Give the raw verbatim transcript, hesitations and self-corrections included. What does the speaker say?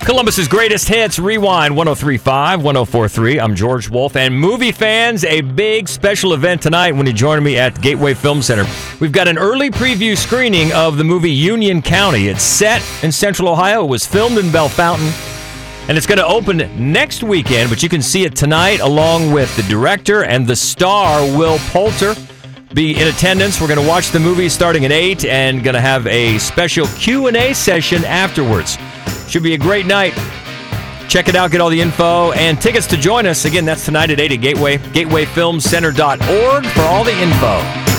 Columbus's greatest hits, Rewind one oh three point five, one oh four point three. I'm George Wolf. And movie fans, a big special event tonight when you join me at Gateway Film Center. We've got an early preview screening of the movie Union County. It's set in Central Ohio. It was filmed in Bellefontaine. And it's going to open next weekend, but you can see it tonight along with the director and the star, Will Poulter, be in attendance. We're going to watch the movie starting at eight and going to have a special Q and A session afterwards. Should be a great night. Check it out, get all the info, and tickets to join us. Again, that's tonight at eight at Gateway, gateway film center dot org for all the info.